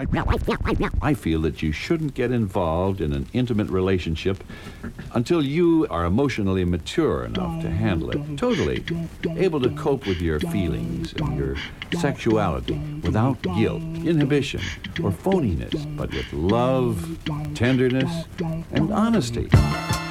I feel that you shouldn't get involved in an intimate relationship until you are emotionally mature enough to handle it totally, able to cope with your feelings and your sexuality without guilt, inhibition, or phoniness, but with love, tenderness, and honesty.